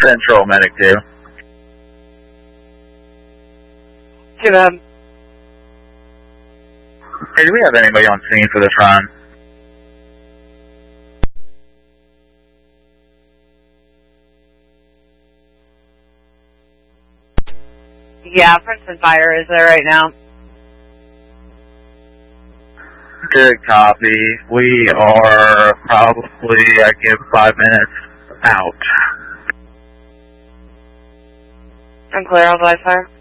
Central Medic 2. Too bad. Hey, do we have anybody on scene for this run? Yeah, Princeton Fire is there right now. Good copy. We are probably, I give 5 minutes out. I'm clear on live fire.